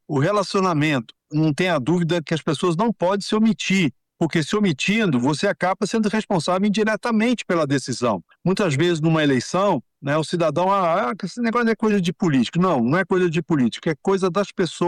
O relacionamento, não tenha dúvida que as pessoas não podem se omitir, porque se omitindo, você acaba sendo responsável indiretamente pela decisão. Muitas vezes, numa eleição, né, o cidadão, esse negócio não é coisa de político. Não, não é coisa de político, é coisa das pessoas.